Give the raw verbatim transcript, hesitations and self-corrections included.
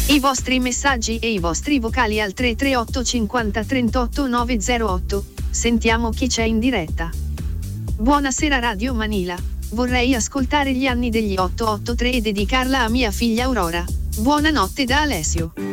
I vostri messaggi e i vostri vocali al tre tre otto cinquanta trentotto nove zero otto. Sentiamo chi c'è in diretta. Buonasera Radio Manila. Vorrei ascoltare Gli anni degli otto otto tre e dedicarla a mia figlia Aurora. Buonanotte da Alessio.